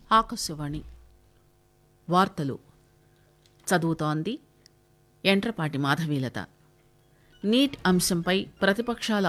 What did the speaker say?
ఆకాశవాణి వార్తలు చదువుతోంది ఎంట్రపాటి మాధవీలత. నీట్ అంశంపై ప్రతిపక్షాల